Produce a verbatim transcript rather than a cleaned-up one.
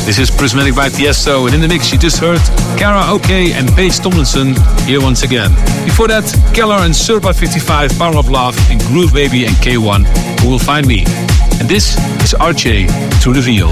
This is Prismatic by Tiesto, and in the mix you just heard Karaoke and Paige Tomlinson here once again. Before that, Keller and Surpa fifty-five, Power of Love, and Groove Baby and K one, Who Will Find Me. And this is R J, To The Real.